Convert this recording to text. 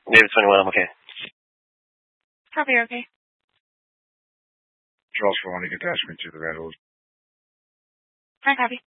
David 21, I'm okay. Copy, okay. Charles 4, you can attach me to the Randall. I copy.